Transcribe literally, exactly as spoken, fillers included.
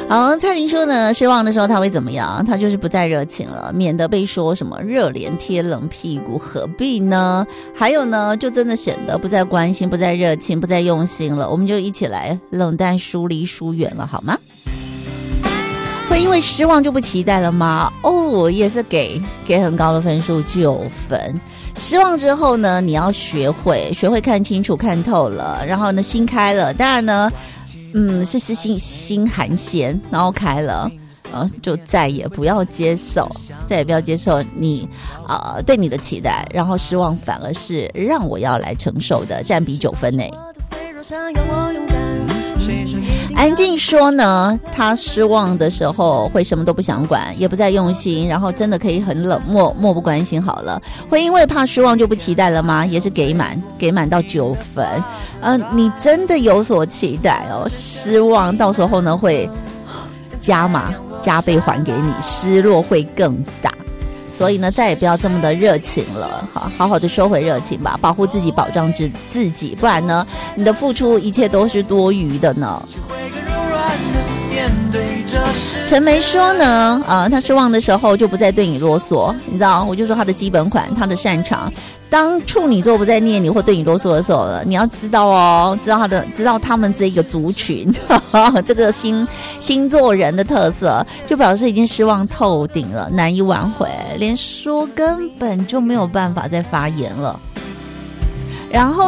好，蔡琳说呢，失望的时候他会怎么样？他就是不再热情了，免得被说什么热脸贴冷屁股，何必呢？还有呢，就真的显得不再关心，不再热情，不再用心了。我们就一起来冷淡疏离疏远了，好吗？会因为失望就不期待了吗？哦，也是给给很高的分数，九分。失望之后呢，你要学会学会看清楚看透了，然后呢心开了，当然呢嗯是是心心寒鲜，然后开了，呃就再也不要接受再也不要接受你呃对你的期待，然后失望反而是让我要来承受的，占比九分呢。安静说呢，他失望的时候会什么都不想管，也不再用心，然后真的可以很冷漠，漠不关心好了。会因为怕失望就不期待了吗？也是给满，给满到九分。呃，你真的有所期待哦，失望到时候呢会加码加倍还给你，失落会更大。所以呢，再也不要这么的热情了，好好好的收回热情吧，保护自己，保障自自己，不然呢，你的付出一切都是多余的呢。陈梅说呢，呃，他失望的时候就不再对你啰嗦，你知道，我就说他的基本款，他的擅长。当处女座不再念你或对你啰嗦的时候了，你要知道哦，知道他的，知道他们这个族群，呵呵这个星星座人的特色，就表示已经失望透顶了，难以挽回，连说根本就没有办法再发言了。然后